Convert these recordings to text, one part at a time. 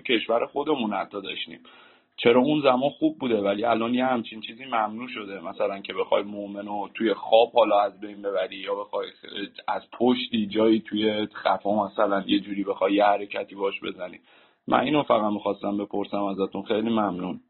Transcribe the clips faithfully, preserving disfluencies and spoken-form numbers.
کشور خودمون حتی داشتیم. چرا اون زمان خوب بوده ولی الان یه همچین چیزی ممنوع شده، مثلا که بخوای مومنو توی خواب حالا از بین ببری یا بخوای از پشتی جایی توی خفا مثلا یه جوری بخوای یه حرکتی باش بزنی. من اینو فقط می‌خواستم بپرسم ازتون. خیلی ممنون.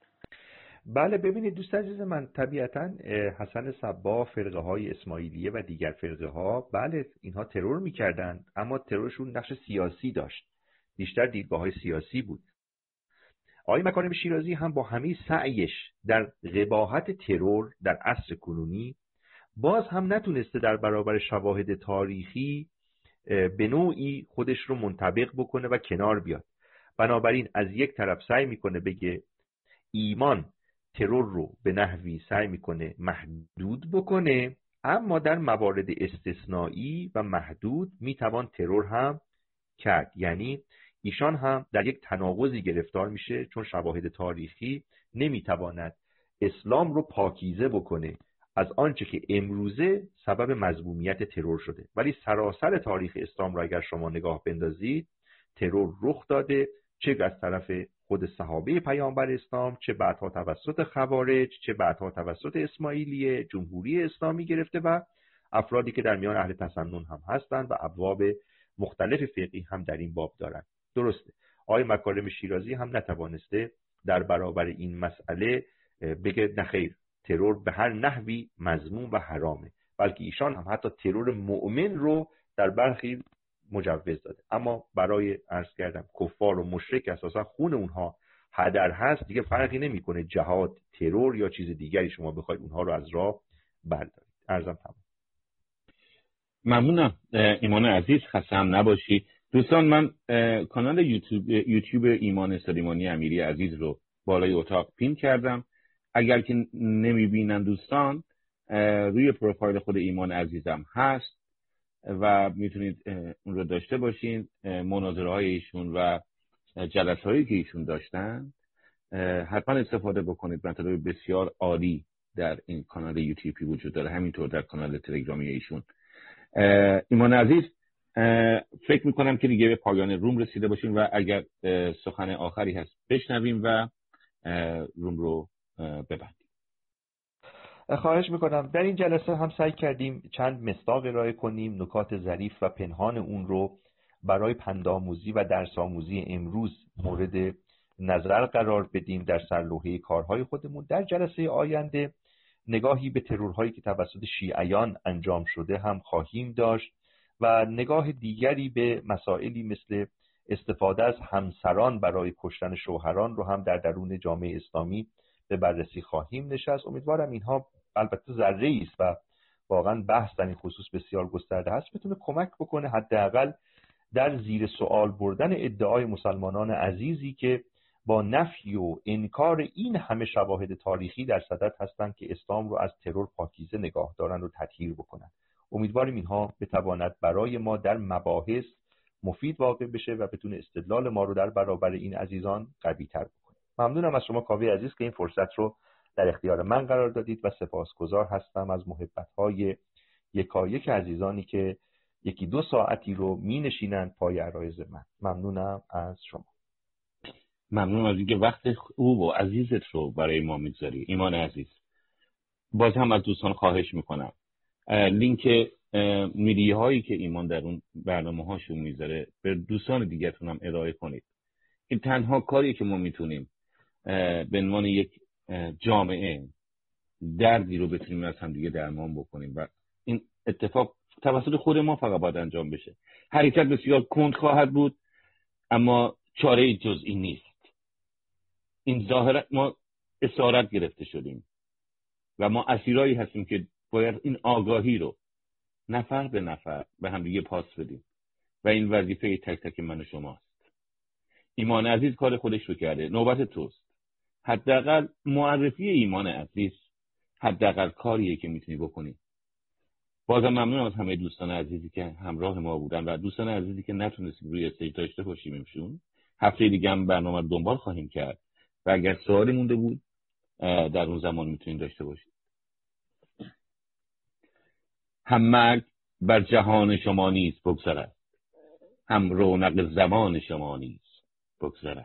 بله ببینید دوست عزیز من، طبیعتاً حسن صباح، فرقه های اسماعیلیه و دیگر فرقه ها، بله اینها ترور میکردن، اما ترورشون نقش سیاسی داشت، بیشتر دیدگاه های سیاسی بود. آقای مکارم شیرازی هم با همه سعیش در قباحت ترور در عصر کنونی باز هم نتونسته در برابر شواهد تاریخی به نوعی خودش رو منطبق بکنه و کنار بیاد. بنابراین از یک طرف سعی میکنه بگه ایمان ترور رو به نحوی سعی میکنه محدود بکنه، اما در موارد استثنایی و محدود میتوان ترور هم کرد. یعنی ایشان هم در یک تناقضی گرفتار میشه، چون شواهد تاریخی نمیتواند اسلام رو پاکیزه بکنه از آنچه که امروزه سبب مذمومیت ترور شده. ولی سراسر تاریخ اسلام را اگر شما نگاه بندازید، ترور رخ داده، چه از طرف خود صحابه پیامبر اسلام، چه بعدها توسط خوارج، چه بعدها توسط اسماعیلیه، جمهوری اسلامی گرفته و افرادی که در میان اهل تسنن هم هستند و ابواب مختلف فقهی هم در این باب دارند. درسته آقای مکارم شیرازی هم نتوانسته در برابر این مسئله بگه نخیر ترور به هر نحوی مذموم و حرامه، بلکه ایشان هم حتی ترور مؤمن رو در برخی مجوز داده. اما برای عرض کردم کفار و مشرک اساسا خون اونها هدر هست، دیگه فرقی نمیکنه جهاد، ترور یا چیز دیگری شما بخواید اونها رو از راه بردارید. عرضم تمام. ممنونم ایمان عزیز، خسته هم نباشی. دوستان من کانال یوتیوب یوتیوب ایمان سلیمانی امیری عزیز رو بالای اتاق پین کردم. اگر که نمیبینن دوستان، روی پروفایل خود ایمان عزیزم هست و میتونید اون رو داشته باشین. مناظره های ایشون و جلسه هایی که ایشون داشتن حتما استفاده بکنید. مطالب بسیار عالی در این کانال یوتیوبی وجود داره، همینطور در کانال تلگرامی ایشون. ایمان عزیز، فکر میکنم که دیگه به پایان روم رسیده باشیم و اگر سخن آخری هست بشنویم و روم رو ببندیم. خواهش میکنم. در این جلسه هم سعی کردیم چند مصداق ارائه کنیم، نکات ظریف و پنهان اون رو برای پندآموزی و درس آموزی امروز مورد نظر قرار بدیم در سرلوحه کارهای خودمون. در جلسه آینده نگاهی به ترورهایی که توسط شیعیان انجام شده هم خواهیم داشت و نگاه دیگری به مسائلی مثل استفاده از همسران برای کشتن شوهران رو هم در درون جامعه اسلامی به بررسی خواهیم نشست. امیدوارم اینها، البته ذره‌ای است و واقعا بحث در این خصوص بسیار گسترده هست، بتونه کمک بکنه حداقل در زیر سوال بردن ادعای مسلمانان عزیزی که با نفی و انکار این همه شواهد تاریخی در صدد هستند که اسلام رو از ترور پاکیزه نگاه دارن و تطهیر بکنن. امیدواریم اینها بتواند برای ما در مباحث مفید واقع بشه و بتونه استدلال ما رو در برابر این عزیزان قوی تر بکنه. ممنونم از شما کاوه عزیز که این فرصت رو در اختیار من قرار دادید و سپاسگزار هستم از محبت‌های یکایک عزیزانی که یکی دو ساعتی رو می نشینند پای عرایض من. ممنونم از شما. ممنون از اینکه وقت خوب و عزیزت رو برای ما میگذاری ایمان عزیز. باز هم از دوستان خواهش میکنم لینک میدیه هایی که ایمان در اون برنامه هاشون میذاره به دوستان دیگرتون هم ارائه کنید. این تنها کاری که ما میتونیم به عنوان یک جامعه دردی رو بتونیم از هم دیگه درمان بکنیم و این اتفاق توسط خود ما فقط باید انجام بشه. حرکت بسیار کند خواهد بود اما چاره جز این نیست. این ظاهرا ما اسارت گرفته شدیم و ما اسیرایی هستیم که باید این آگاهی رو نفر به نفر به هم دیگه پاس بدیم و این وظیفه تک تک من و شماست. ایمان عزیز کار خودش رو کرده، نوبت توست. حداقل معرفی ایمان عزیز حداقل کاریه که میتونی بکنی. بازم ممنونم از همه دوستان عزیزی که همراه ما بودن و دوستان عزیزی که نتونستیم روی استیج داشته باشیم امشون. هفته دیگه هم برنامه رو دنبال خواهیم کرد و اگر سوالی مونده بود در اون زمان میتونید داشته باشید. هم مرگ بر جهان شما نیست بگذرد، هم رونق زمان شما نیست بگذرد.